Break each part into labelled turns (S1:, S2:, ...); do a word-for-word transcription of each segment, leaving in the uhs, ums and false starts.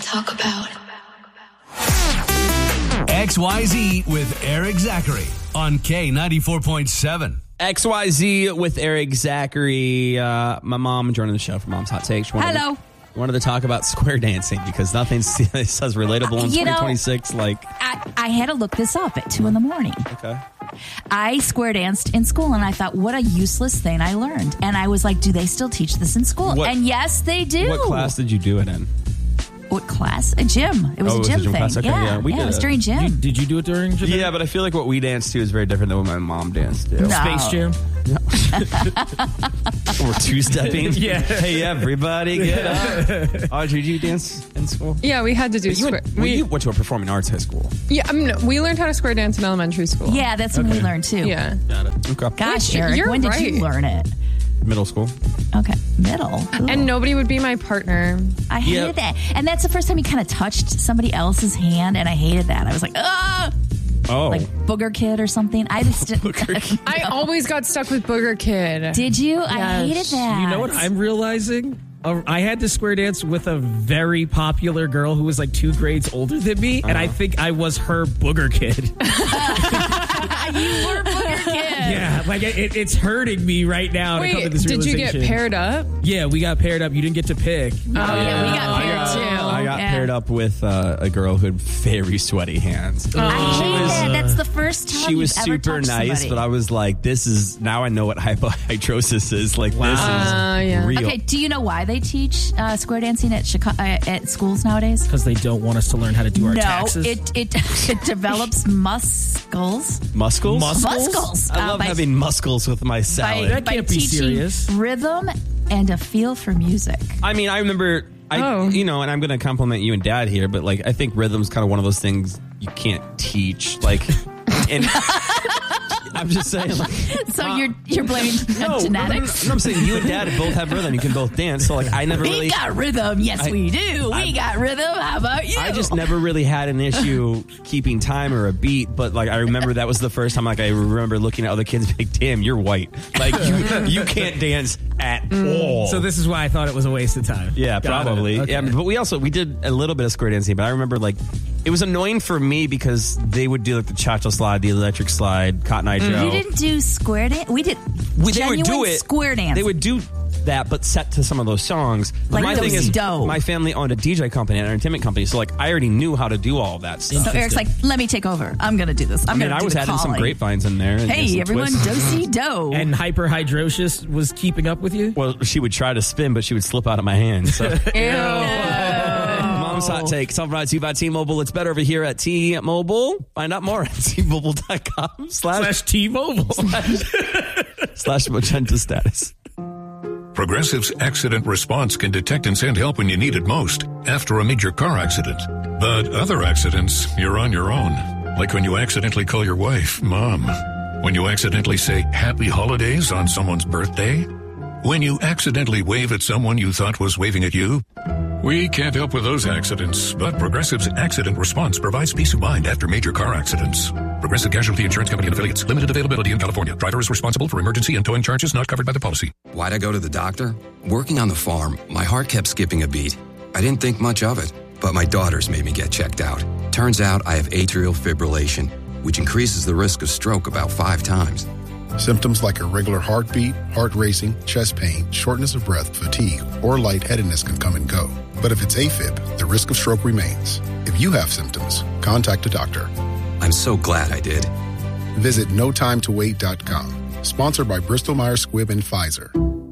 S1: talk about.
S2: X Y Z with Eric Zachary on K ninety-four point seven.
S3: X Y Z with Eric Zachary. Uh, my mom joining the show for Mom's Hot Takes.
S4: Hello.
S3: To, wanted to talk about square dancing because nothing says relatable in
S4: you
S3: twenty twenty-six.
S4: Know,
S3: like
S4: I, I had to look this up at two in the morning.
S3: Okay.
S4: I square danced in school, and I thought, what a useless thing I learned. And I was like, do they still teach this in school?
S3: What,
S4: and yes, they do.
S3: What class did you do it in?
S4: What class? A gym. It was
S3: oh,
S4: a
S3: it was
S4: gym,
S3: a gym
S4: thing.
S3: class. Okay,
S4: yeah,
S3: yeah, we
S4: yeah
S3: did
S4: it was
S3: it.
S4: during gym.
S5: You, did you do it during gym?
S3: Yeah, but I feel like what we danced to is very different than what my mom danced to.
S4: No.
S5: Space Jam?
S3: We're two-stepping.
S5: Yeah.
S3: Hey, everybody, get up. Audrey, did you dance in school?
S6: Yeah, we had to do
S3: You
S6: square.
S3: went, well,
S6: we,
S3: you went to a performing arts high school.
S6: yeah, I mean, we learned how to square dance in elementary school.
S4: Yeah, that's when we learned too.
S6: Yeah.
S3: Got it. Okay.
S4: Gosh,
S6: Which-
S4: Eric,
S6: you're
S4: when did
S6: right.
S4: you learn it?
S3: Middle school.
S4: Okay, middle. Ooh.
S6: And nobody would be my partner.
S4: I hated
S3: Yep.
S4: that. And that's the first time you kind of touched somebody else's hand, and I hated that. I was like, ah,
S3: Oh.
S4: like Booger Kid or something. I just didn't.
S6: I always got stuck with Booger Kid.
S4: Did you? I
S6: Yes.
S4: hated that.
S5: You know what I'm realizing? Uh, I had to square dance with a very popular girl who was like two grades older than me,
S3: Uh-huh.
S5: and I think I was her booger kid.
S4: You were Booger Kid.
S5: Yeah, like it, it, it's hurting me right now. to come to
S6: Wait,
S5: this
S6: did you get
S5: realization.
S6: paired up?
S5: Yeah, we got paired up. You didn't get to pick.
S4: Oh, yeah, we got
S3: I
S4: paired
S3: got,
S4: too.
S3: I got
S4: Yeah.
S3: paired up with uh, a girl who had very sweaty hands.
S4: I hate that. That's the first time
S3: She was
S4: you've ever
S3: super
S4: touched
S3: nice,
S4: somebody.
S3: but I was like, this is, now I know what hypohidrosis is. Like, this is
S6: Uh, yeah.
S3: real.
S4: Okay, do you know why they teach uh, square dancing at Chicago, uh, at schools nowadays?
S5: Because they don't want us to learn how to do our
S4: no,
S5: taxes.
S4: it it it develops muscles.
S3: Muscles?
S5: Muscles?
S4: Muscles.
S3: I
S4: uh,
S3: love
S4: by,
S3: having muscles with my
S4: by,
S3: salad.
S5: That
S4: by
S5: can't be
S4: teaching
S5: serious.
S4: rhythm and a feel for music.
S3: I mean, I remember, I,
S6: Oh.
S3: you know, and I'm going to compliment you and Dad here, but like, I think rhythm's kind of one of those things you can't teach. Like, and I'm just saying, like,
S4: So you're you're blaming
S3: no,
S4: genetics.
S3: No, I'm saying you and Dad both have rhythm. You can both dance. So like, I never
S4: We
S3: really,
S4: got rhythm. Yes,
S3: I-
S4: we do.
S3: I-
S4: we got rhythm. How about you?
S3: I just never really had an issue keeping time or a beat. But like, I remember that was the first time. Like, I remember looking at other kids, and being like, damn, you're white. Like, you, you can't dance at all.
S5: So this is why I thought it was a waste of time.
S3: Yeah,
S5: Got it.
S3: probably.
S5: Okay.
S3: Yeah, but we also we did a little bit of square dancing, but I remember like it was annoying for me because they would do like the cha-cha slide, the electric slide, Cotton Eye Joe.
S4: You didn't do square dance. We did.
S3: We- they would
S4: genuine
S3: do it.
S4: Square dance.
S3: They would do that, but set to some of those songs.
S4: Like
S3: my thing is,
S4: Do-si-do.
S3: my family owned a D J company, an entertainment company, so like I already knew how to do all of that stuff.
S4: So Eric's like, let me take over. I'm going to do this. I'm
S3: I mean,
S4: going to
S3: I
S4: do
S3: was
S4: the
S3: adding some
S4: calling.
S3: grapevines in there. and
S4: Hey,
S3: some
S4: everyone,
S3: twists.
S4: do-si do.
S5: And hyperhidrosis was keeping up with you?
S3: Well, she would try to spin, but she would slip out of my hand. So. Mom's Hot Take. Some brought to you by T-Mobile. It's better over here at T-Mobile. Find out more at T-Mobile.com slash,
S5: Slash T-Mobile.
S3: slash magenta status.
S7: Progressive's accident response can detect and send help when you need it most after a major car accident. But other accidents, you're on your own. Like when you accidentally call your wife Mom. When you accidentally say Happy Holidays on someone's birthday. When you accidentally wave at someone you thought was waving at you. We can't help with those accidents, but Progressive's accident response provides peace of mind after major car accidents. Progressive Casualty Insurance Company and Affiliates. Limited availability in California. Driver is responsible for emergency and towing charges not covered by the policy.
S8: Why'd I go to the doctor? Working on the farm, my heart kept skipping a beat. I didn't think much of it, but my daughters made me get checked out. Turns out I have atrial fibrillation, which increases the risk of stroke about five times.
S9: Symptoms like irregular heartbeat, heart racing, chest pain, shortness of breath, fatigue, or lightheadedness can come and go. But if it's AFib, the risk of stroke remains. If you have symptoms, contact a doctor.
S8: I'm so glad I did.
S9: Visit no time to wait dot com. Sponsored by Bristol Myers Squibb and Pfizer.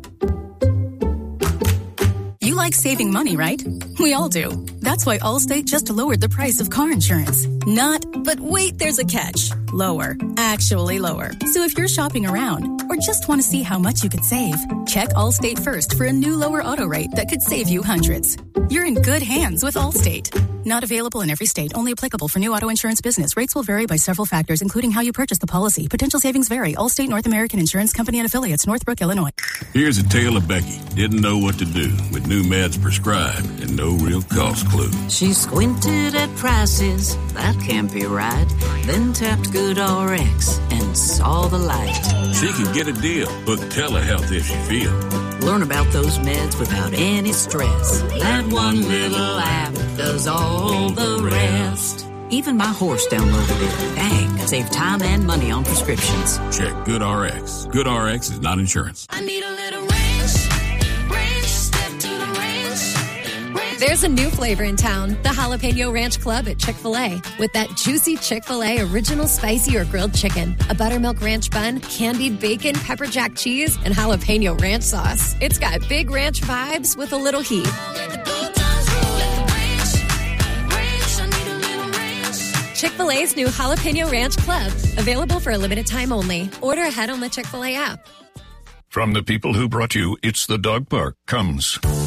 S10: You like saving money, right? We all do. That's why Allstate just lowered the price of car insurance. Not, but wait, there's a catch. Lower. Actually lower. So if you're shopping around or just want to see how much you could save, check Allstate first for a new lower auto rate that could save you hundreds. You're in good hands with Allstate. Not available in every state. Only applicable for new auto insurance business. Rates will vary by several factors, including how you purchase the policy. Potential savings vary. Allstate North American Insurance Company and Affiliates, Northbrook, Illinois.
S11: Here's a tale of Becky. Didn't know what to do with new meds prescribed and no real cost clue.
S12: She squinted at prices, that can't be right. Then tapped GoodRx and saw the light.
S11: She could get a deal. Book telehealth if she feels.
S12: Learn about those meds without any stress. That one little app does does all the rest. Even my horse downloaded it. Dang, saved time and money on prescriptions.
S11: Check GoodRx. GoodRx is not insurance.
S1: I need a little ranch, ranch, step to the ranch, ranch.
S13: There's a new flavor in town, the Jalapeno Ranch Club at Chick-fil-A. With that juicy Chick-fil-A original spicy or grilled chicken, a buttermilk ranch bun, candied bacon, pepper jack cheese, and jalapeno ranch sauce. It's got big ranch vibes with a little heat. Chick-fil-A's new Jalapeno Ranch Club. Available for a limited time only. Order ahead on the Chick-fil-A app.
S7: From the people who brought you It's the Dog Park comes